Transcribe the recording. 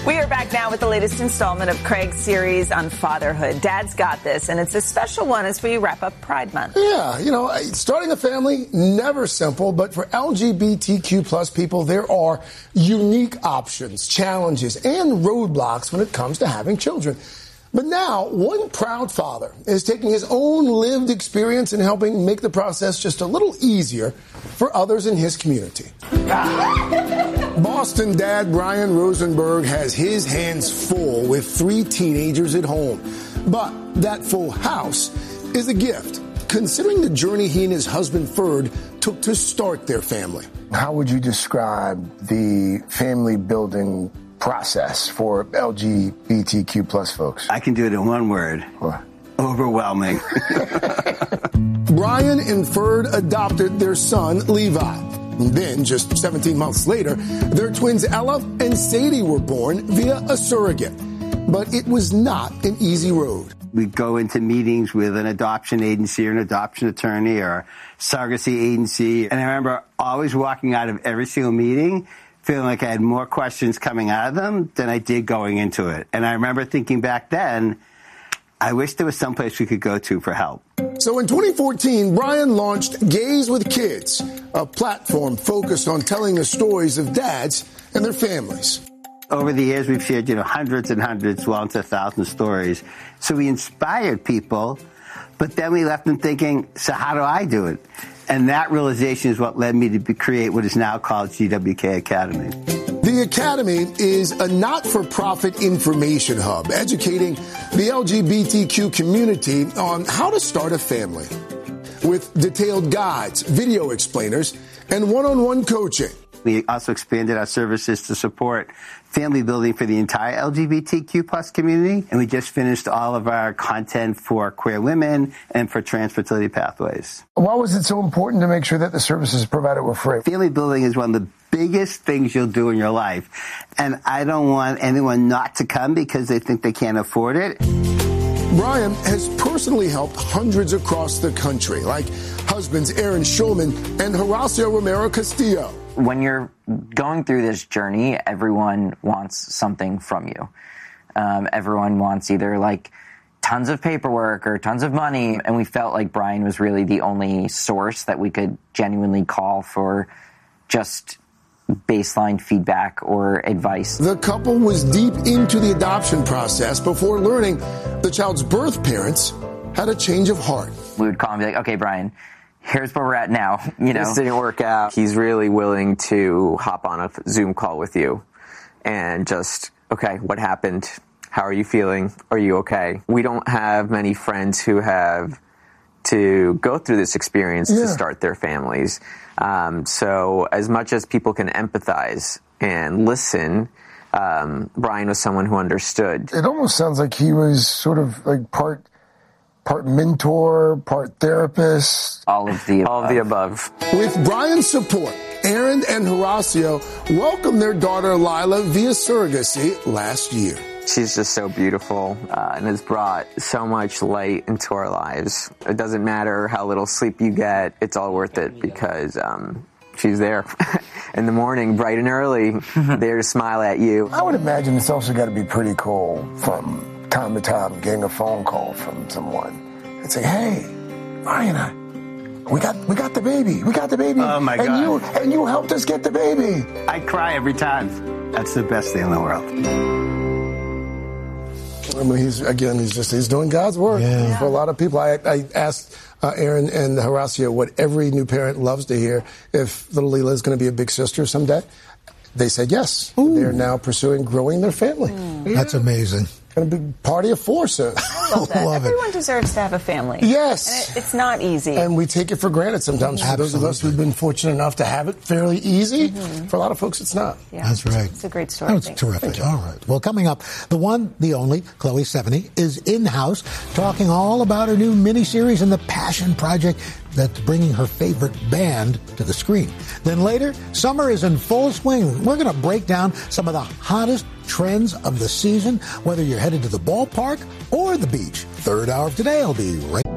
We are back now with the latest installment of Craig's series on fatherhood. Dad's Got This, and it's a special one as we wrap up Pride Month. Yeah, starting a family, never simple, but for LGBTQ plus people, there are unique options, challenges, and roadblocks when it comes to having children. But now, one proud father is taking his own lived experience and helping make the process just a little easier for others in his community. Boston dad Brian Rosenberg has his hands full with 3 teenagers at home. But that full house is a gift, considering the journey he and his husband Ferd took to start their family. How would you describe the family building process for LGBTQ plus folks? I can do it in one word. What? Overwhelming. Brian and Ferd adopted their son, Levi. And then, just 17 months later, their twins Ella and Sadie were born via a surrogate. But it was not an easy road. We go into meetings with an adoption agency or an adoption attorney or surrogacy agency. And I remember always walking out of every single meeting feeling like I had more questions coming out of them than I did going into it. And I remember thinking back then, I wish there was someplace we could go to for help. So in 2014, Brian launched Gays with Kids, a platform focused on telling the stories of dads and their families. Over the years, we've shared, hundreds and hundreds, well into 1,000 stories. So we inspired people, but then we left them thinking, so how do I do it? And that realization is what led me to create what is now called GWK Academy. The Academy is a not-for-profit information hub educating the LGBTQ community on how to start a family, with detailed guides, video explainers, and one-on-one coaching. We also expanded our services to support family building for the entire LGBTQ plus community. And we just finished all of our content for queer women and for trans fertility pathways. Why was it so important to make sure that the services provided were free? Family building is one of the biggest things you'll do in your life. And I don't want anyone not to come because they think they can't afford it. Brian has personally helped hundreds across the country, like husbands Aaron Schulman and Horacio Romero Castillo. When you're going through this journey, everyone wants something from you. Everyone wants either tons of paperwork or tons of money. And we felt like Brian was really the only source that we could genuinely call for just baseline feedback or advice. The couple was deep into the adoption process before learning the child's birth parents had a change of heart. We would call and be like, okay, Brian, here's where we're at now. This didn't work out. He's really willing to hop on a Zoom call with you and just, okay, what happened? How are you feeling? Are you okay? We don't have many friends who have to go through this experience to start their families. So as much as people can empathize and listen, Brian was someone who understood. It almost sounds like he was sort of like part mentor, part therapist. All of the above. With Brian's support, Aaron and Horacio welcomed their daughter Lila via surrogacy last year. She's just so beautiful and has brought so much light into our lives. It doesn't matter how little sleep you get. It's all worth it because she's there in the morning, bright and early, there to smile at you. I would imagine it's also got to be pretty cool from time to time getting a phone call from someone and say, hey, Brian, we got the baby. We got the baby. Oh, my God. And you helped us get the baby. I cry every time. That's the best thing in the world. I mean, he's doing God's work for a lot of people. I asked Aaron and Horacio what every new parent loves to hear, if little Leela is going to be a big sister someday. They said yes. Ooh. They're now pursuing growing their family. That's amazing. Going to be party of four, so I love that. Everyone deserves to have a family. Yes. And it's not easy. And we take it for granted sometimes. For those of us who've been fortunate enough to have it fairly easy, for a lot of folks it's not. Yeah. That's right. It's a great story. That's terrific. All right. Well, coming up, the one, the only, Chloe Sevigny is in-house talking all about her new miniseries and the passion project that's bringing her favorite band to the screen. Then later, summer is in full swing. We're going to break down some of the hottest trends of the season, whether you're headed to the ballpark or the beach. Third hour of Today, I'll be right